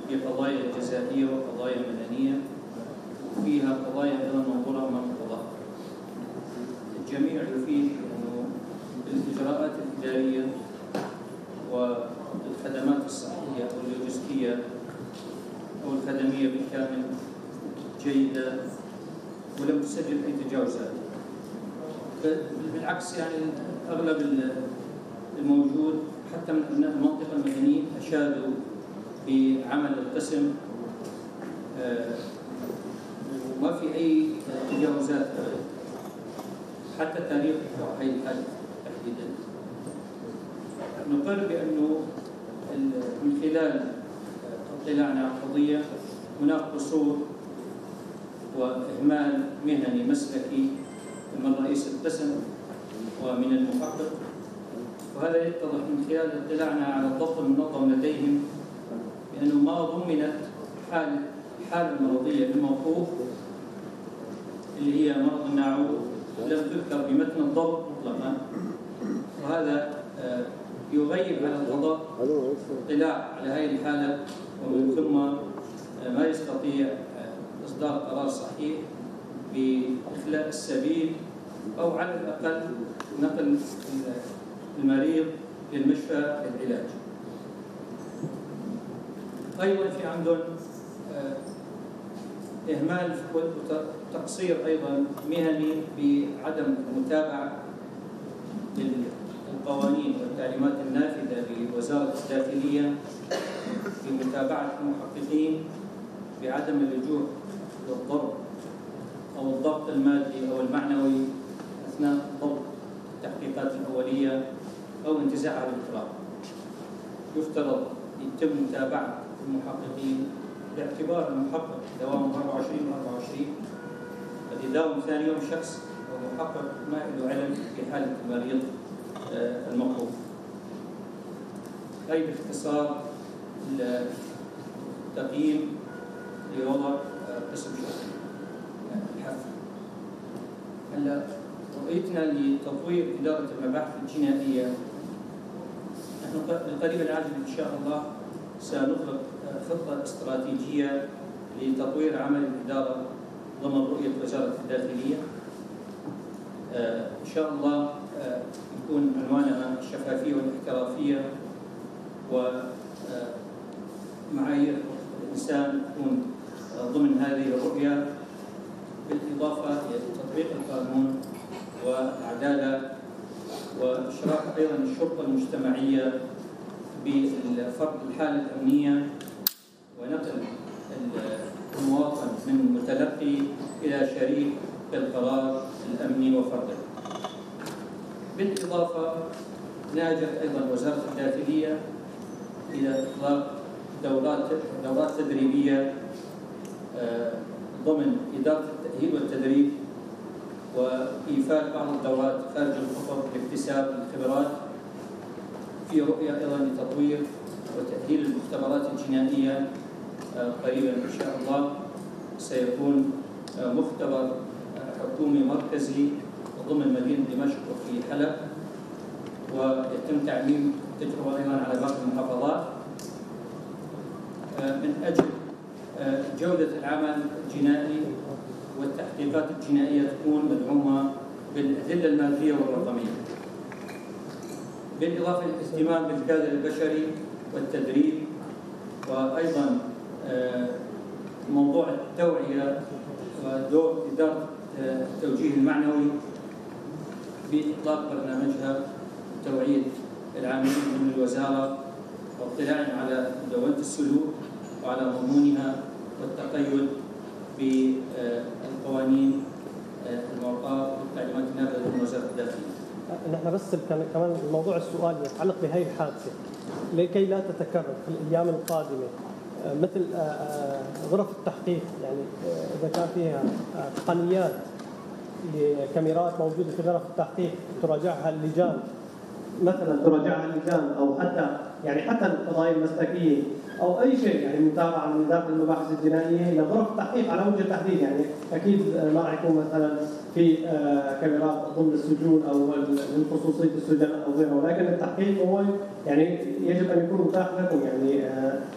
في قضايا جزائية وقضايا مدنية، وفيها قضايا أيضا منظورة أمام القضاء. الجميع يفيد أنه الإجراءات الإدارية والخدمات الصحية أو اللوجستية أو الخدمية بالكامل جيدة ولم تسجل أي تجاوزات. بالعكس يعني أغلب الموجود حتى من أبناء المنطقة المدنيين أشادوا بعمل القسم، وما في أي تجاوزات حتى تاريخ هذه الحالة تحديدا. نقر بأنه من خلال اطلاعنا على القضية هناك قصور وإهمال مهني مسلكي من رئيس القسم ومن المحقق، وهذا يتضح من خلال اطلاعنا على الضبط المنظم لديهم بأنه ما ضمنت الحالة المرضية للموقوف اللي هي مرض الناعور لم تذكر بمتن الضبط مطلقا، وهذا يغيب على القضاء الاطلاع على هذه الحالة ومن ثم ما يستطيع إصدار قرار صحيح بإخلاء السبيل أو على الأقل نقل المريض للمشفى للعلاج. أيضا في عندهم إهمال وتقصير أيضا مهني بعدم المتابعة للقوانين والتعليمات النافذة لوزارة الداخلية في متابعة المحققين بعدم اللجوء للضرب أو الضغط المادي أو المعنوي أثناء ضبط التحقيقات الأولية أو انتزاعها بالإطلاق. يفترض يتم متابعة المحققين باعتبار المحقق دوامه 24 قد يداوم ثاني يوم شخص ومحقق ما له علم في حالة المريض الموقوف. أي باختصار التقييم لوضع قسم شرعي الحفل. هلا رؤيتنا لتطوير إدارة المباحث الجنائية، نحن بالقريب العاجل إن شاء الله سنطلق خطة استراتيجية لتطوير عمل الإدارة ضمن رؤية وزارة الداخلية. إن شاء الله يكون عنوانها الشفافية والاحترافية ومعايير الإنسان تكون ضمن هذه الرؤية، بالإضافة إلى تطبيق القانون والعدالة وإشراك أيضا الشرطة المجتمعية بفرض الحالة الأمنية ونقل المواطن من متلقي إلى شريك القرار الأمني وفرضه. بالإضافة نهجت أيضا وزارة الداخلية إلى إطلاق دورات تدريبية ضمن إدارة التأهيل والتدريب وإيفاء بعض الدورات خارج الخطط لاكتساب الخبرات، في رؤية أيضا لتطوير وتأهيل المختبرات الجنائية. قريبا إن شاء الله سيكون مختبر حكومي مركزي ضمن مدينة دمشق وفي حلب، ويتم تعميم التجربة أيضا على باقي المحافظات من أجل جودة العمل الجنائي والتحقيقات الجنائية تكون مدعومة بالأدلة المادية والرقمية، بالإضافة للاهتمام بالكادر البشري والتدريب، وأيضا موضوع التوعية ودور إدارة التوجيه المعنوي بإطلاق برنامجها توعية العاملين من الوزارة واطلاعهم على مدونة السلوك وعلى مضمونها والتقيد بالقوانين المعطاة والتعليمات النافذة من وزارة الداخلية. نحن بس كمان الموضوع السؤال يتعلق بهذه الحادثة لكي لا تتكرر في الأيام القادمة، مثل غرف التحقيق، يعني إذا كان فيها تقنيات لكاميرات موجودة في غرف التحقيق تراجعها اللجان، مثلا تراجعها اللجان، أو حتى القضايا المسلكية أو أي شيء، يعني متابعة من داخل المباحث الجنائية لغرف التحقيق على وجه التحديد. يعني أكيد ما راح يكون مثلا في كاميرات ضمن السجون أو من خصوصية السجناء أو غيره، ولكن التحقيق هو يعني يجب أن يكون متاح لكم يعني